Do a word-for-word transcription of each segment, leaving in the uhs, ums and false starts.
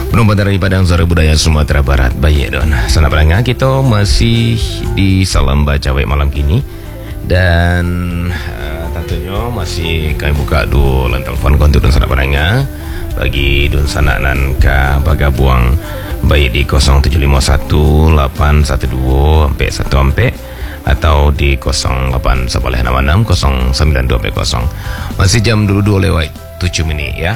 Penumpang dari Padang Suara Budaya Sumatera Barat, baik don. Sana Perangga, kita masih di Salam Baca Wek malam kini. Dan uh, tentunya masih kami buka dua line telefon kontak don Sana Perangga. Bagi don sana nan ka bagabuang baik di kosong tujuh lima satu lapan satu dua sampai satu sampai atau di kosong lapan sepuluh enam enam kosong sembilan dua kosong. Masih jam dua puluh dua lewat tujuh menit ya.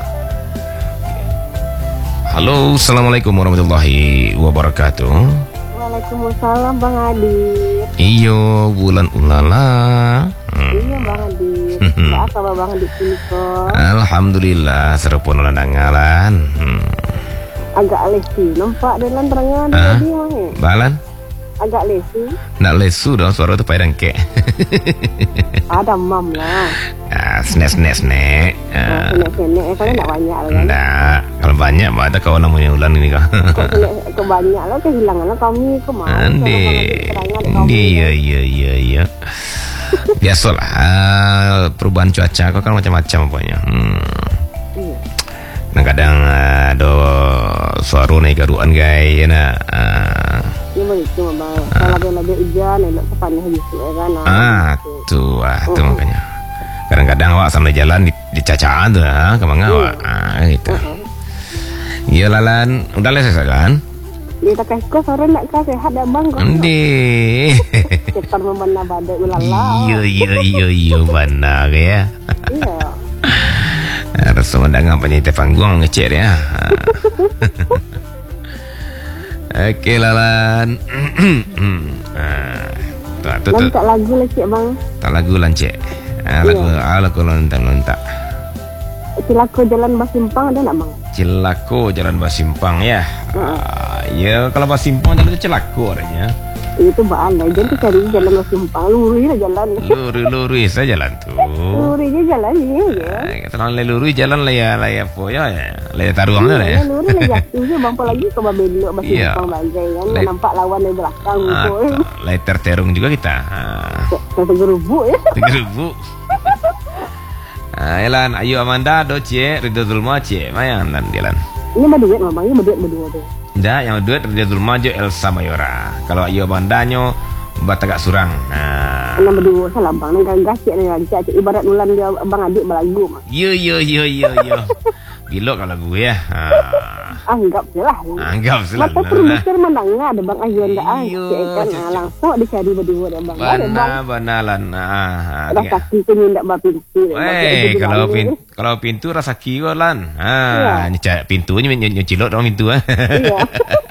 Halo, Assalamualaikum warahmatullahi wabarakatuh. Waalaikumsalam Bang Adit. Iyo, bulan ulala. hmm. Iya Bang Adit. Mbak apa Bang Adit ini kok? Alhamdulillah, serupun ulah nangalan. hmm. Agak lesi, nampak dalam terangan ah? Tadi Bang ya? Balan? Agak lesi. Nak lesu dah, suara tu payah dangkek. Ada mam lah. Ah, snack snack snack. Ah, snack snack. Kalau nak banyak lah kan? Nah, kalau banyak ada kawan namanya ulan ini kah? Kok snack kebanyak lah, kehilangan lah kami ke mana? Andi, andi, ya ya ya ya. Biasalah, uh, perubahan cuaca kau kan macam-macam pokoknya. Hmm. Iya. Kadang-kadang uh, ada suara naik garuan guys, ya nak. Uh, Ini begitu Bang. Kalau lagi-lagi hujan, elok sepanjang habis ya kan? Ah, tu ah, tu uh-huh. makanya. Kadang-kadang awak sambil jalan di, di cacaan tu ah, kemana uh-huh. awak? Ah, gitu. Uh-huh. Iya lalan, udah selesai kan? Dia tak kau sore nak kau sehat dah Bang kau. Andi. Cepat membana badai ulala. Iya iya iya iya benar ya. Iya. Harus mendengar penyanyi panggung ngecek ya. Okey lalan. Ah, tu tu. Tak lagu lah cik Bang. Tak lagu lancik. Ah, lagu ah lagu lontak-lontak. Cilako Jalan Basimpang ada nak Bang? Cilako Jalan Basimpang ya. Uh, ya kalau Basimpang jalan tu celako adanya. Itu bahaya. Jangan cari jalan Basimpang, lurus lah jalan. Lurus-lurus saja jalan tu. Lurus je jalan ni ya. Terang lurus jalan lah ya, lah ya apa ya. Lah ya taruang dah ya. Lurus lah jatuh je bang lagi ke belok Basimpang bagai kan. Nampak lawan dari belakang tu. Lah terterung juga kita. Tergerubuk ya. Tergerubuk. Ah, Elan, ayo Amanda, doce, Ridho Zulma, ce, mayan dan Dilan. Ini berduet mama, ini berduet berdua tu. Dah, yang berduet Ridho Zulma jo Elsa Mayora. Kalau ayo Amanda nyo Batagak Surang. Nah. Enam berdua salah bang, nang gasik ni cak ibarat ulan dia abang adik berlagu mah. Yo yo yo yo yo. Gilok kalau lagu ya. Ha. Anggap je lah. Anggap je lah. Mata produser menangah ada bang Ayun dah. Cik kan langsung dicari berdua dah bang. Benar benalan. Ah. Dah kaki tu ndak ba pintu. Eh, kalau pintu kalau pintu rasa kaki lan. Ha, nyecak pintunya nyecilok dalam pintu ah. Iya.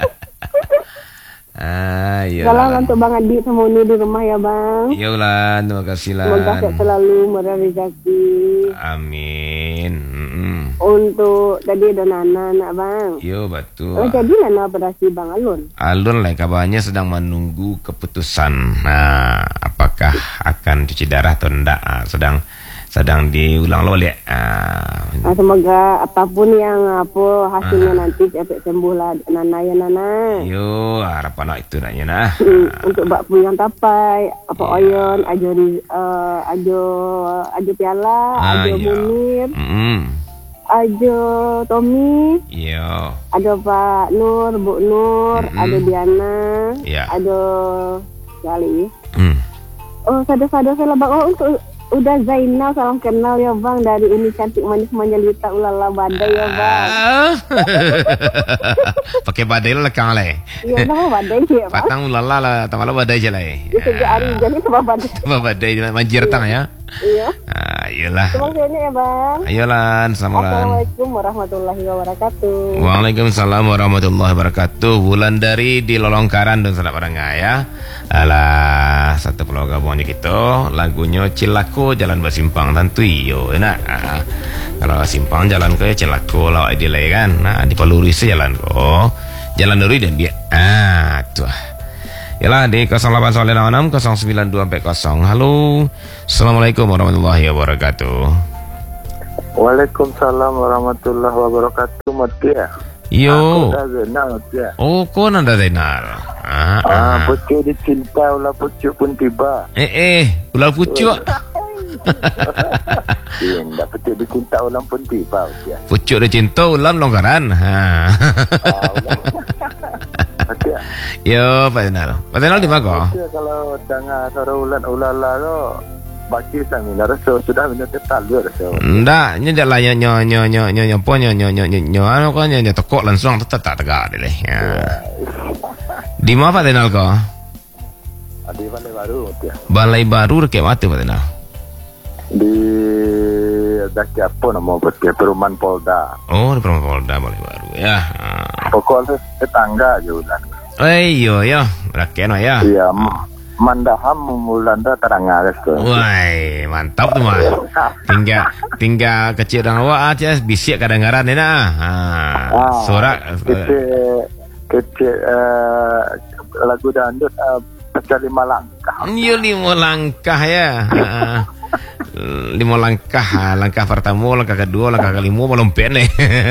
Ah, iya. Salam untuk Bang Adi semua ni di rumah ya bang. Iya Lan, terima kasih Lan. Semoga sehat selalu, murah rezeki. Amin. Mm-mm. Untuk tadi ada Nana nak bang. Iya betul. Oh, jadi Nana operasi Bang Alun. Alun lah kabarnya sedang menunggu keputusan. Nah, apakah akan cuci darah atau tidak? Ah, sedang sedang diulang lolek. Ah. Nah, semoga apapun yang apa hasilnya ah. nanti cepat sembuh lah Nana ya Nana. Yo, harapan itu naknya nah. Hmm, untuk bak pun yang tapai apa yeah. Oyon, ajo uh, ajo ajo Piala, ah, ajo yeah. Munir. Mm. Ajo Tommy. Iya. Ada Pak Nur, Bu Nur, mm-hmm. ada Diana. Iya. Ada Gali. Hmm. Oh, sada-sada saya bang. Oh, untuk udah Zainal salam kenal ya bang dari Uni Cantik Manis Manjalita ulala badai ya bang. Pakai badai lah lekang lah. Iya, nama badai ya bang. Patang ulala lah, tamala badai je lah. Itu sejak hari jadi sebab badai. Sebab badai manjir tang ya. Iya. Ah, iyalah. Terima kasih ya bang. Ayolah, Assalamualaikum warahmatullahi wabarakatuh. Waalaikumsalam warahmatullahi wabarakatuh. Bulan dari di Lolongkaran dan Sanak Parangai ya. Alah, satu pulau gabungnya kita. Lagunya Cilako Jalan Basimpang tentu iyo. Nak. Ah, kalau simpang jalan ke Cilako lah ideal kan. Nah, di Paluri jalan ko. Jalan Nuri dan dia. Ah, tuh. Yalah di nol delapan satu enam nol sembilan dua empat nol. Halo. Assalamualaikum warahmatullahi wabarakatuh. Waalaikumsalam warahmatullahi wabarakatuh. Matia. Yo. Aku dah Zainal Matia. Oh, kau nanda Zainal. Ah, ah. Pucuk dicinta ulah pucuk pun tiba. Eh eh, ulah pucuk. Tidak betul dicinta ulang pun tiba ya. Pucuk dia cinta ulam longgaran. Ha. Ah, ulang. Betul. Yo, Pak Zainal. Pak Zainal di mana kau? Betul kalau dengar suara ulan ulala tu bagi samina rasa sudah benda tertalu rasa. Ndak, nya jalan nyo nyo nyo nyo nyo nyo po nyo nyo nyo nyo nyo anu kau nyo nyo tekuk langsung tetap tak tegak deh. Ya. Di mana Pak Zainal kau? Ada balai baru ya. Balai baru dekat mana Pak Zainal? Di daki apa nama betul Perumahan Polda. Oh, di Perumahan Polda Balai Baru ya. Pokoknya tetangga je ulan. Eh, yo yo, rakyat mah ya. Iya, mandaham ulan dah terangar ke. Wah, mantap tu mah. Tinggal tinggal kecil dan awak aja bisik kadang-kadang ni nah. Ha. Sorak kecil kecil uh, lagu dandut uh, pecah lima langkah. Yo lima langkah ya. Ha. Lima langkah, langkah pertama, langkah kedua, langkah kelima melompat ni.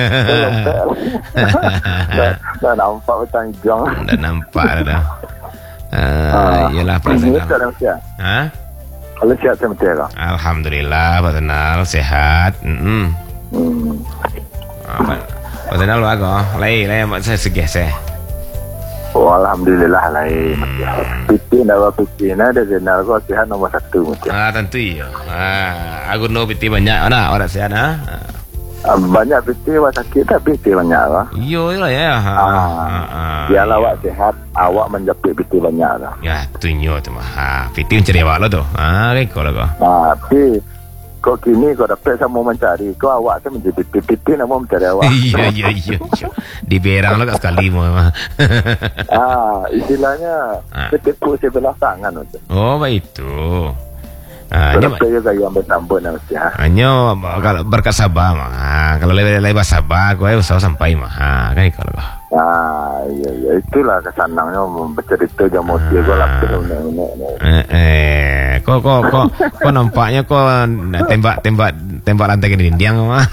Dah nampak macam jong. Dah nampak dah. Ah, yalah Pak Zainal. Ha? Kalau sihat saya mesti lah. Alhamdulillah Pak Zainal sehat. Hmm. Hmm. Pak Pak Zainal bagus. Lai lai mak saya segih saya. Oh, alhamdulillah lain. Piti nak piti nak ada jenal kau sihat nombor satu mesti. Ah tentu ya. Ah, aku no piti banyak mana orang sehat ah. Banyak piti awak sakit tak piti banyak lah. Yo lah ya. Ah. Biarlah awak sehat, awak menjepit piti banyak lah. Ya, tunyo tu mah. Ha, piti mencari awak lo tu. Ah, kau lah kau. Ah, tapi kau kini kau dapat sama mencari, kau awak tu menjadi piti nak mau mencari awak. Iya iya iya. Di berang lo kat sekali mah. Ah, istilahnya ketipu sebelah tangan tu. Oh, baik itu. Ah, hanya saya gaya bersambut nak mesti. Hanya kalau berkat sabar mah. Kalau lebar sabar, kau usah sampai mah. Ha, kan kalau kau. Ah, iya iya itulah kesanangnya bercerita jam motif kau lapis unek-unek ni. Eh, eh, kau kau kau kau nampaknya kau tembak tembak tembak lantai ke dinding mah.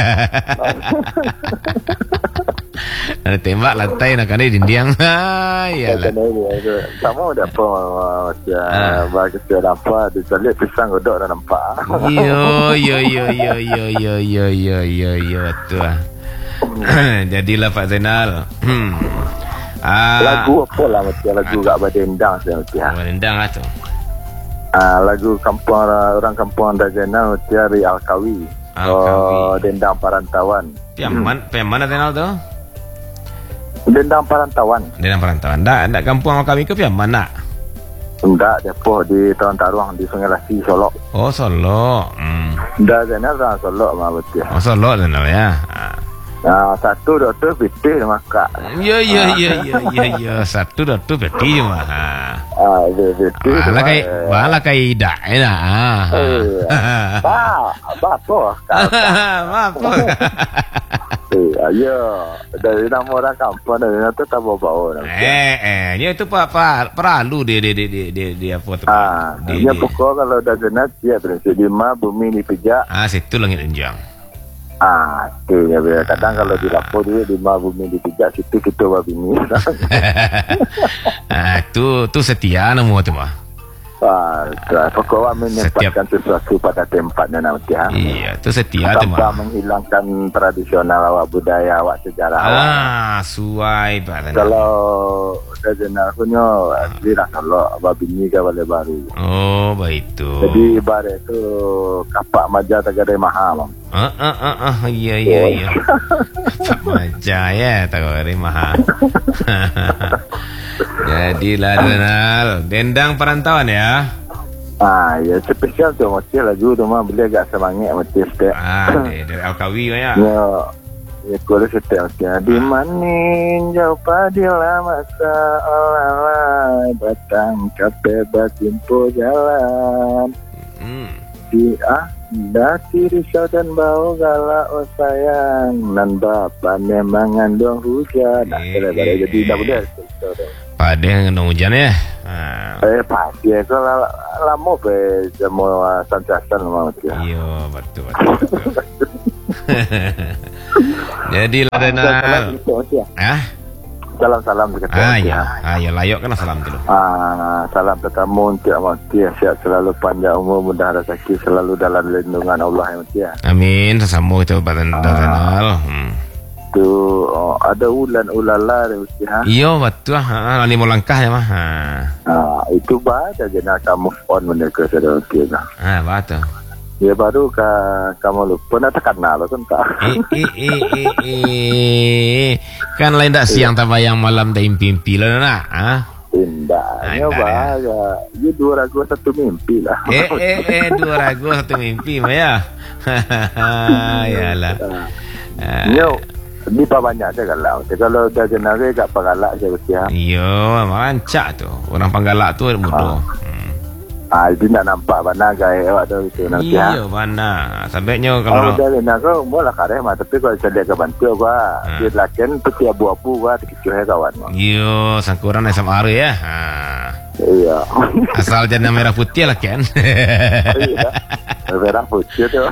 Ada tembak lantai nak kena dinding. Ha, iyalah. Sama ada apa macam bagi saya apa di toilet pisang godok dah nampak. Yo yo yo yo yo yo yo yo yo yo tu ah. Jadilah Pak Zainal. Hmm. Ah, lagu apa lah macam lagu kat Badendang saya mesti. Badendang lah tu. Ah, lagu kampung orang kampung Dajana mesti dari Alkawi. Alkawi. Oh, Dendang Perantauan. Piaman, piaman Zainal tu? Dendang Perantauan. Dendang Perantauan. Dak, dak kampung Alkawi ke piaman nak? Enggak, depoh di Tawan Taruang di Sungai Lasi, Solok. Oh, Solok. Hmm. Dah Zainal orang Solok mah betul. Oh, Solok Zainal ya. Ah. Nah, satu doktor piti maka. Ya ya ya ya ya ya satu doktor piti mah. Ah, piti. Malah kai malah kai dak enak. Ah. Ba, ba apa? Ba apa? Eh, ayo. Dari nama orang kampung dari itu tak bawa-bawa. Eh, eh, dia tu pak pak perlu dia dia dia dia dia apa tu? Ah, dia pokok kalau dah genap dia prinsip lima bumi dipijak. Ah, situ langit enjang. Ah, tu ya. Kadang kalau di lapor dia lima bumi dipijak, situ kita bawa bumi. Ah, tu tu setia nama tu mah. Ah, pokoknya menempatkan sesuatu pada tempatnya nanti. Ha? Iya, tu setia tu mah. Tanpa menghilangkan tradisional awak, budaya awak, sejarah awak. Ah, suai Pak. Kalau dah jenak punya, dia dah tolak babi ni ke Balai Baru. Oh, baik tu. Jadi ibarat tu kapak maja tak ada mahal. Ah, ah, ah, ah, iya, iya, iya. Kapak maja ya, tak ada mahal. Jadilah Zainal, Dendang Perantauan ya. Ah, ya spesial tu macam lagu tu mah boleh agak semangat macam step. Ah, dari, dari Alkawi ya. Ya, ya kuala step macam di maning jauh padila masa olalai batang capek batimpo jalan. Hmm. Di ah dati risau dan bau galak oh sayang nan bapa memang ngandung hujan. Nah, eh, jadi tak boleh. Pada ngandung hujan ya. Ah. Eh pasti kalau lama be semua sancasan memang betul. Iya, betul betul. betul. Jadilah Zainal. Ah? salam-salam dekat Ah Okey, ya, ha. ah ya layak kan salam tu. Ah, salam pertama untuk Abang Tia, sihat selalu, panjang umur, mudah rezeki, selalu dalam lindungan Allah yang Tia. Amin, sesama kita badan kenal. Hmm. Tu oh, ada ulan ulala yang Tia. Iyo betul ha, ni mau langkah ya mah. Ha. Ah, itu baca je nak kamu on mereka sudah okey nah. Ah, betul. Ya baru ka, kamu lupa nak tekan lah kan tak. Eh, eh, eh, eh, eh. Kan lain tak siang tak bayang malam dah impi-impi lah nak. Ha? Indahnya Indah, bahagia. Ya dua ragu satu mimpi lah. Eh, eh, eh, dua ragu satu mimpi Maya. Yalah. Nyo, ni pa banyak je kalau. Kalau dah jenazah kat Pagalak je betul. Iyo, mancak tu. Orang Panggalak tu mudah. Ah, itu nak nampak mana gaya awak tu itu nanti. Iyo, mana. Sampainya Kalau kalau dah nak kau mula kareh mah tapi kalau saya ke bantu gua, dia lakin peti abu-abu gua dikicau kawan. iyo, sangkuran asam are ya. Ha. Iya. Asal jana merah putih lah kan. Iya. Merah putih tu.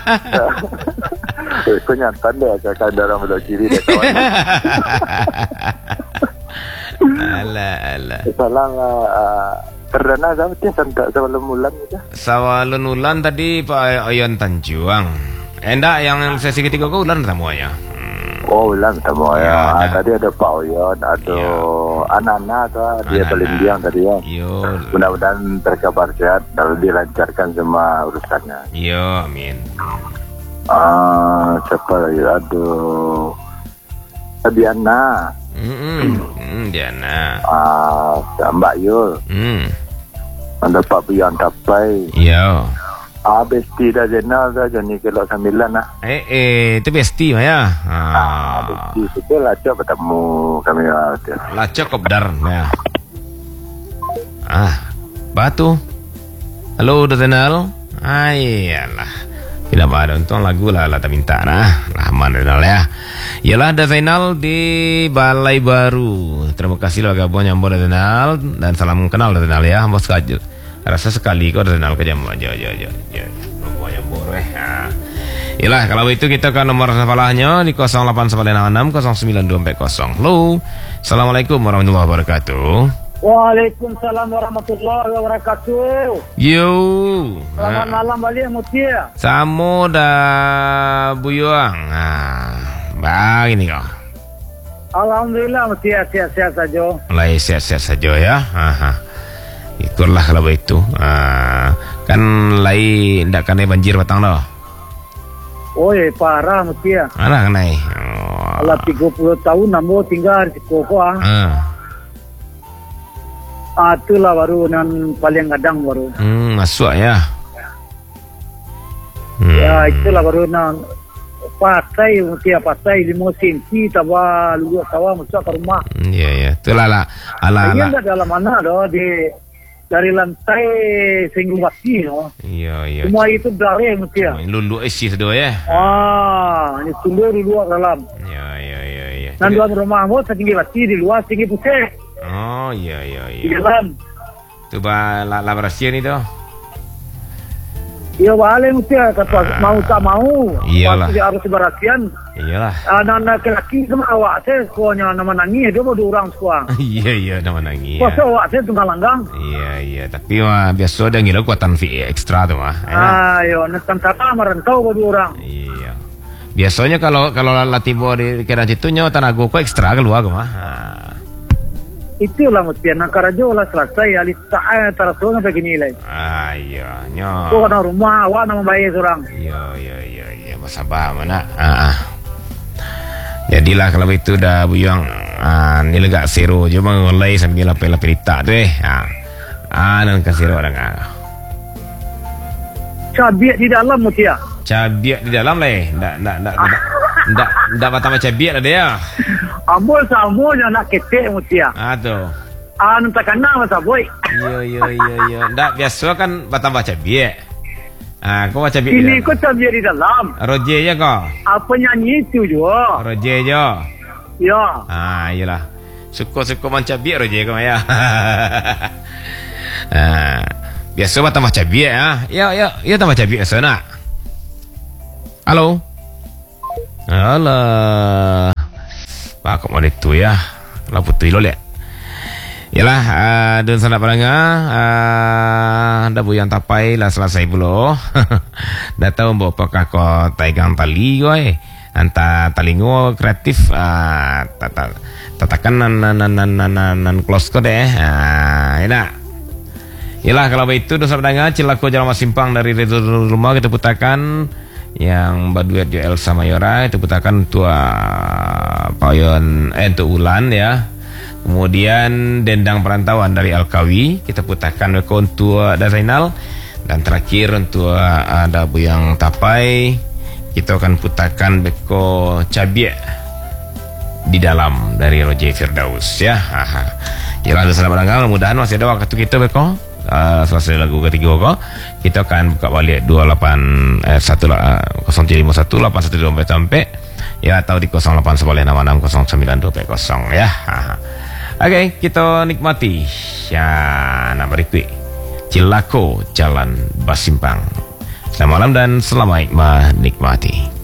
Kau nyantan deh kakak darah belah kiri deh kawan. Alah, alah. Salam uh, perdana sama dia santak sebelum bulan gitu. Sawalun ulan tadi Pak Ayan Tanjuang. Endak yang sesi ketiga kau ulan tamu ya. Hmm. Oh ulang sama ya. Ya, Ah, dah. tadi ada Pak Oyon, ada Ya. Anana tu, dia Anana. paling diam tadi ya. Yo, Mudah-mudahan terkabar sehat dan dilancarkan semua urusannya. yo, amin. Ah, siapa lagi? Aduh. Diana. Hmm, hmm, Diana. Ah, Mbak Yul. Hmm, Ada Pak Bian Tapai. yo. Ah, Besti dah jenal dah jadi kelok sembilan lah. Eh, eh, itu besti Maya. Ah, Ah, Besti itu lah coba bertemu kami. lacok kopdar. Ya. Ah, batu. Halo, udah kenal? Ayalah. Tidak ada untung lagu lah lah tak minta nah. Rahman Renal ya. Yalah ada Zainal di Balai Baru. Terima kasih lah gabung nyambung ada Zainal dan salam kenal ada Zainal ya. Bos kajil. Rasa sekali kau ada Zainal ke jam aja aja aja. Ya. Gua nyambung eh. Ha. Yalah kalau itu kita ke nomor safalahnya di nol delapan sembilan enam nol sembilan dua empat nol. Halo. Assalamualaikum warahmatullahi wabarakatuh. Waalaikumsalam warahmatullahi wabarakatuh. Yo. Selamat Ha. malam balik Mutia. Samo dah buyuang. Ah, begini kau. Alhamdulillah Mutia sihat-sihat saja. Mulai sihat-sihat saja ya. Aha. Itulah kalau begitu. Ah, kan lai ndak kena banjir batang dah. Oi parah Mutia. Mana kena? Oh. Alah tiga puluh tahun namo tinggal di Koko ah. Ah. Ah itulah baru nan paling kadang baru. Hmm, masuk ya. Hmm. Ya itulah baru nan pasai Mutia pasai lima senti tawa lu tawa masuk ke rumah. Ya ya. Itulah lah. Ala Ini ala. enggak dalam mana doh di dari lantai sehingga baki no. Ya ya. Semua itu dari Mutia. Lulu isi sedua ya. Ah, ini sumber di luar dalam. Ya ya ya ya. Dan dalam rumah mu setinggi bati di luar tinggi putih. Oh ya ya Di ya. dalam. Tu ba la la berasian itu. Ya boleh Mutia kata mau tak mau. Iyalah. Pasti dia harus berhasian. Iyalah. Anak-anak lelaki sama awak saya sekolahnya nama nangis dia mau dua orang sekolah. Iya iya nama nangis. Pasal awak saya tunggal langgang. Iya iya tapi mah biasa ada ngira kuatan V ekstra tu mah. Ah, yo nak tentara merantau dua orang. Iya. Biasanya kalau kalau latibo di kira situ nyo tanago ko ekstra keluar ke mah. Itulah Mutia nak karajo lah selesai alis saya terasuh sampai gini lah. Ah iya nyo. Kau kena rumah awak nama baik seorang. Iya iya iya iya masa bah mana. Ah. Jadilah kalau itu dah buyang ah ni lega zero je mengolai sambil lapel-lapel tak tu eh. Ah. Ah nan ka zero dah ngah. Cabiak di dalam Mutia. Cabiak di dalam leh. Ndak ndak ndak ndak ndak ndak batang cabiak dah dia. Ambul sama je nak ketek Mutia. Ah tu. Ah nanti kena masa boy. Iya iya iya iya. Ndak biasa kan batang baca biak. Ah, kau baca biak. Ini kau cabiak di dalam. Roger ya kau. Apa nyanyi itu juga. Roger je. Ya. Ah, iyalah. Suka-suka macam biak Roger kau ya. Ah, biasa batang baca biak ah. Ya ya, ya tambah baca biak sana. Halo. Alah. Pak kok mau itu ya. lah putih lo lihat. Yalah, uh, dan sana paranga uh, dah buyang tapai lah selesai pula. Dah tahu bawa apakah kau taigang tali kau eh. Anta talingo kreatif uh, tata tatakan nan nan nan nan nan, nan close kau deh. Ah, yalah. Yalah kalau begitu dosa pedanga Cilako Jalan Masimpang dari Rezo Rumah kita putarkan yang berduet Jo Elsa Mayora itu putarkan tua Payon eh untuk Ulan ya. Kemudian Dendang Perantauan dari Alkawi kita putarkan untuk Zainal, dan terakhir untuk ada Buyang Tapai kita akan putarkan beko Cabiek di dalam dari Roger Firdaus ya. Haha. Kira ada salah barangkali, mudah-mudahan masih ada waktu kita beko. Uh, selesai lagu ketiga kok kita akan buka balik dua lapan eh satu nol tujuh lima satu lapan satu dua sampai ya, atau di nol delapan satu enam enam nol sembilan dua nol ya. Oke, okay, kita nikmati ya nama berikut Cilako Jalan Basimpang. Selamat malam dan selamat menikmati.